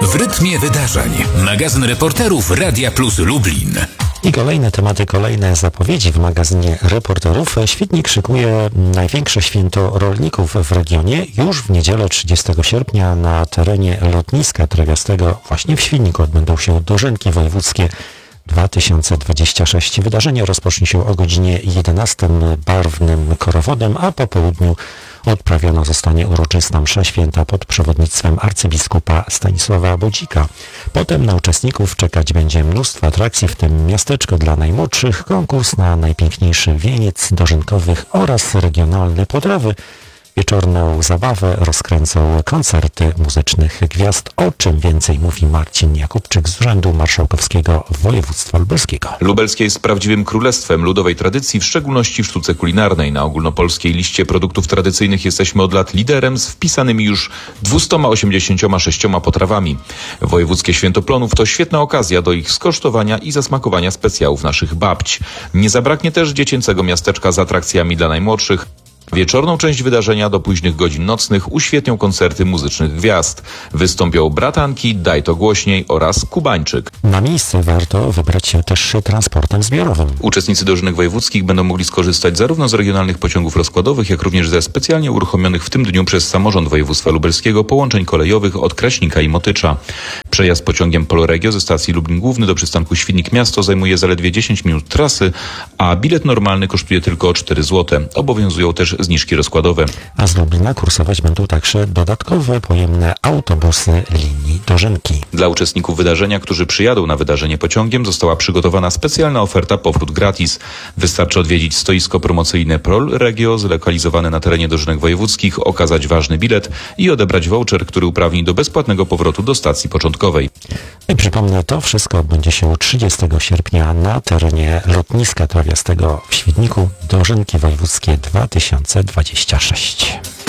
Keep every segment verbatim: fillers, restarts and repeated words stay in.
W rytmie wydarzeń. Magazyn reporterów Radia Plus Lublin. I kolejne tematy, kolejne zapowiedzi w magazynie reporterów. Świdnik szykuje największe święto rolników w regionie. Już w niedzielę trzydziestego sierpnia na terenie lotniska trawiastego właśnie w Świdniku odbędą się dożynki wojewódzkie dwa tysiące dwudziesty szósty. Wydarzenie rozpocznie się o godzinie jedenastej barwnym korowodem, a po południu odprawiona zostanie uroczysta msza święta pod przewodnictwem arcybiskupa Stanisława Bodzika. Potem na uczestników czekać będzie mnóstwo atrakcji, w tym miasteczko dla najmłodszych, konkurs na najpiękniejszy wieniec dożynkowych oraz regionalne potrawy. Wieczorną zabawę rozkręcą koncerty muzycznych gwiazd, o czym więcej mówi Marcin Jakubczyk z Urzędu Marszałkowskiego Województwa Lubelskiego. Lubelskie jest prawdziwym królestwem ludowej tradycji, w szczególności w sztuce kulinarnej. Na ogólnopolskiej liście produktów tradycyjnych jesteśmy od lat liderem z wpisanymi już dwieście osiemdziesiąt sześć potrawami. Wojewódzkie Święto Plonów to świetna okazja do ich skosztowania i zasmakowania specjałów naszych babć. Nie zabraknie też dziecięcego miasteczka z atrakcjami dla najmłodszych. Wieczorną część wydarzenia do późnych godzin nocnych uświetnią koncerty muzycznych gwiazd. Wystąpią Bratanki, Daj to głośniej oraz Kubańczyk. Na miejsce warto wybrać się też transportem zbiorowym. Uczestnicy dożynek wojewódzkich będą mogli skorzystać zarówno z regionalnych pociągów rozkładowych, jak również ze specjalnie uruchomionych w tym dniu przez samorząd województwa lubelskiego połączeń kolejowych od Kraśnika i Motycza. Przejazd pociągiem Poloregio ze stacji Lublin Główny do przystanku Świdnik Miasto zajmuje zaledwie dziesięć minut trasy, a bilet normalny kosztuje tylko cztery złote. Obowiązują też zniżki rozkładowe. A z Lublina kursować będą także dodatkowe pojemne autobusy linii Dożynki. Dla uczestników wydarzenia, którzy przyjadą na wydarzenie pociągiem, została przygotowana specjalna oferta powrót gratis. Wystarczy odwiedzić stoisko promocyjne Poloregio zlokalizowane na terenie dożynek wojewódzkich, okazać ważny bilet i odebrać voucher, który uprawni do bezpłatnego powrotu do stacji początkowej. I przypomnę, to wszystko odbędzie się trzydziestego sierpnia na terenie lotniska trawiastego w Świdniku. Dożynki wojewódzkie dwa tysiące dwudziesty szósty.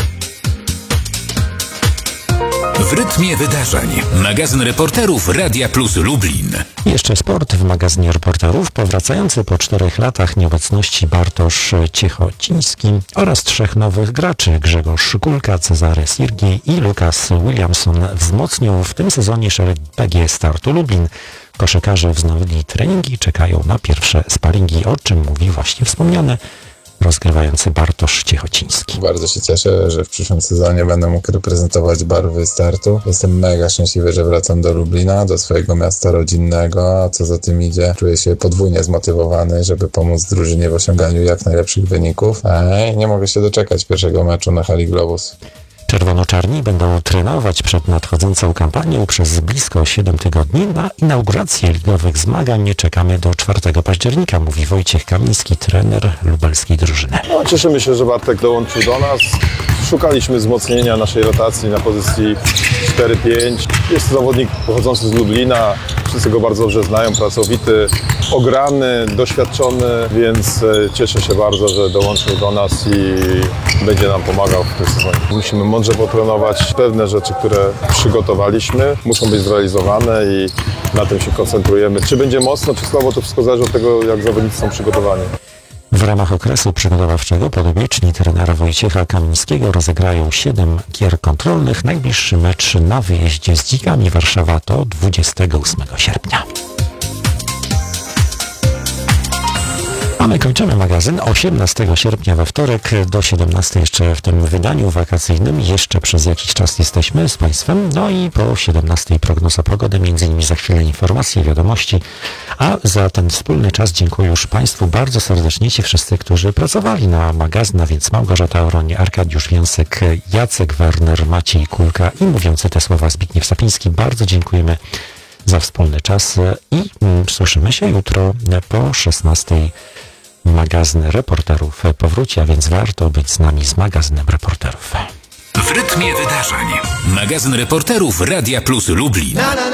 W rytmie wydarzeń. Magazyn reporterów Radia Plus Lublin. Jeszcze sport w magazynie reporterów. Powracający po czterech latach nieobecności Bartosz Ciechociński oraz trzech nowych graczy Grzegorz Kulka, Cezary Sirgi i Lukas Williamson wzmocnią w tym sezonie szereg P G Startu Lublin. Koszykarze wznowili treningi, czekają na pierwsze sparingi, o czym mówi właśnie wspomniany rozgrywający Bartosz Ciechociński. Bardzo się cieszę, że w przyszłym sezonie będę mógł reprezentować barwy Startu. Jestem mega szczęśliwy, że wracam do Lublina, do swojego miasta rodzinnego, a co za tym idzie, czuję się podwójnie zmotywowany, żeby pomóc drużynie w osiąganiu jak najlepszych wyników. Ej, nie mogę się doczekać pierwszego meczu na hali Globus. Czerwono-czarni będą trenować przed nadchodzącą kampanią przez blisko siedem tygodni. Na inaugurację ligowych zmagań czekamy do czwartego października, mówi Wojciech Kamiński, trener lubelskiej drużyny. No, cieszymy się, że Bartek dołączył do nas. Szukaliśmy wzmocnienia naszej rotacji na pozycji cztery pięć. Jest to zawodnik pochodzący z Lublina. Wszyscy go bardzo dobrze znają, pracowity, ograny, doświadczony, więc cieszę się bardzo, że dołączył do nas i będzie nam pomagał w tym sezonie. Musimy mądrze potrenować. Pewne rzeczy, które przygotowaliśmy, muszą być zrealizowane i na tym się koncentrujemy. Czy będzie mocno, czy słabo, to wszystko zależy od tego, jak zawodnicy są przygotowani. W ramach okresu przygotowawczego podopieczni trenera Wojciecha Kamińskiego rozegrają siedem gier kontrolnych. Najbliższy mecz na wyjeździe z Dzikami Warszawa to dwudziestego ósmego sierpnia. A my kończymy magazyn osiemnastego sierpnia we wtorek do siedemnastej jeszcze w tym wydaniu wakacyjnym. Jeszcze przez jakiś czas jesteśmy z Państwem. No i po siedemnastej prognoza pogody, między innymi za chwilę informacje, wiadomości. A za ten wspólny czas dziękuję już Państwu bardzo serdecznie, ci wszyscy, którzy pracowali na magazyn, a więc Małgorzata Oroń, Arkadiusz Wiązek, Jacek Werner, Maciej Kulka i mówiący te słowa Zbigniew Sapiński. Bardzo dziękujemy za wspólny czas i mm, słyszymy się jutro po szesnastej. Magazyn reporterów powróci, a więc warto być z nami z magazynem reporterów. W rytmie wydarzeń. Magazyn reporterów Radia Plus Lublin.